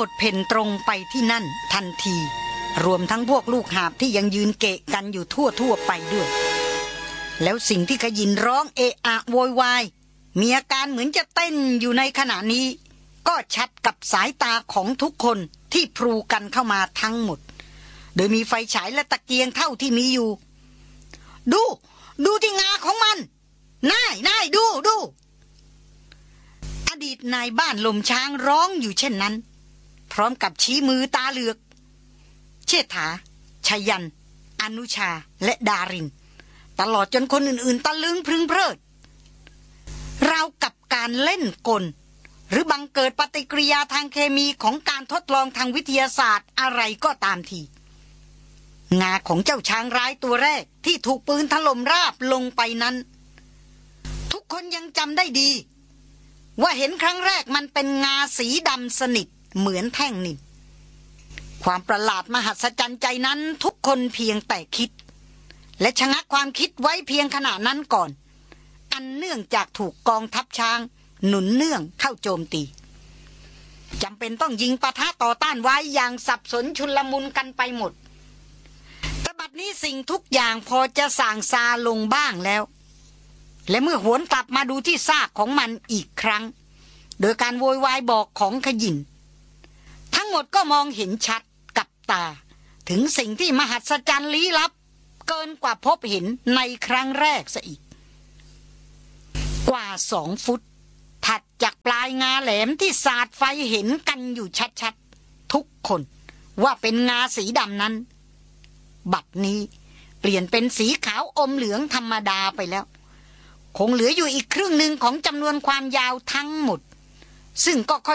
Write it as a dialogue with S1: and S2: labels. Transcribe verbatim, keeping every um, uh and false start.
S1: ดเพ่นตรงไปที่นั่นทันทีรวมทั้งพวกลูกหาบที่ยังยืนเกะกันอยู่ทั่วทั่วไปด้วยแล้วสิ่งที่ขยินร้องเอะอะโวยวายมีอาการเหมือนจะเต้นอยู่ในขณะนี้ก็ชัดกับสายตาของทุกคนที่พลูกันเข้ามาทั้งหมดโดยมีไฟฉายและตะเกียงเท่าที่มีอยู่ดูดูที่งาของมันน่ายน่ายดูดูอดีตนายบ้านลมช้างร้องอยู่เช่นนั้นพร้อมกับชี้มือตาเหลือกเชษฐาชยันอนุชาและดารินตลอดจนคนอื่นๆตะลึงพรึงเพริดราวกับการเล่นกลหรือบังเกิดปฏิกิริยาทางเคมีของการทดลองทางวิทยาศาสตร์อะไรก็ตามทีงาของเจ้าช้างร้ายตัวแรกที่ถูกปืนถล่มราบลงไปนั้นทุกคนยังจำได้ดีว่าเห็นครั้งแรกมันเป็นงาสีดำสนิทเหมือนแท่งนิลความประหลาดมหัศจรรย์ใจนั้นทุกคนเพียงแต่คิดและชะงักความคิดไว้เพียงขณะนั้นก่อนอันเนื่องจากถูกกองทัพช้างหนุนเนื่องเข้าโจมตีจำเป็นต้องยิงปะทะต่อต้านไว้อย่างสับสนชุลมุนกันไปหมดแต่บัดนี้สิ่งทุกอย่างพอจะส่างซาลงบ้างแล้วและเมื่อหวนกลับมาดูที่ซากของมันอีกครั้งโดยการโวยวายบอกของขยินทั้งหมดก็มองเห็นชัดกับตาถึงสิ่งที่มหัศจรรย์ลี้ลับเกินกว่าพบเห็นในครั้งแรกซะอีกกว่าสองฟุตถัดจากปลายงาแหลมที่สาดไฟเห็นกันอยู่ชัดๆทุกคนว่าเป็นงาสีดำนั้นบัดนี้เปลี่ยนเป็นสีขาวอมเหลืองธรรมดาไปแล้วคงเหลืออยู่อีกครึ่งหนึ่งของจำนวนความยาวทั้งหมดซึ่งก็ค่